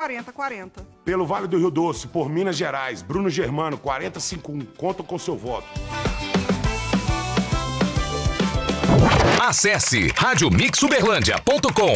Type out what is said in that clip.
4040. Pelo Vale do Rio Doce, por Minas Gerais, Bruno Germano, 4051. Conta com seu voto. Acesse radiomixuberlândia.com.